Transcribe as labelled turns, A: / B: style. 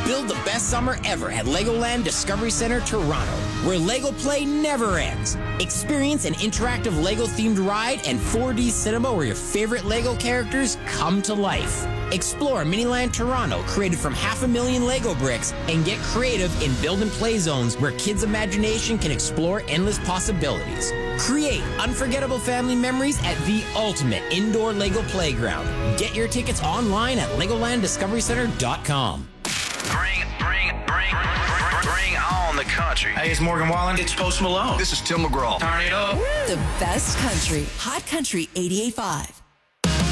A: Build the best summer ever at Legoland Discovery Center, Toronto, where Lego play never ends. Experience an interactive Lego-themed ride and 4D cinema where your favorite Lego characters come to life. Explore Miniland Toronto, created from 500,000 Lego bricks, and get creative in build and play zones where kids' imagination can explore endless possibilities. Create unforgettable family memories at the ultimate indoor Lego playground. Get your tickets online at LegolandDiscoveryCenter.com.
B: Bring on the country.
C: Hey, it's Morgan Wallen.
B: It's Post Malone.
D: This is Tim McGraw.
B: Turn it up.
E: The best country. Hot Country 88.5.